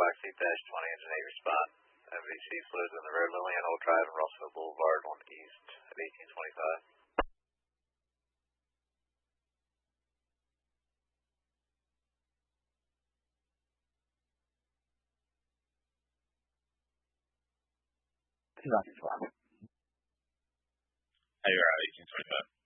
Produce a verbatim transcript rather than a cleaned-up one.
Galaxy dash twenty engine eight respond. M V C fluids in the road Lillian Old Drive and Russell Boulevard on east at eighteen twenty-five. Hey, you're out eighteen twenty-five.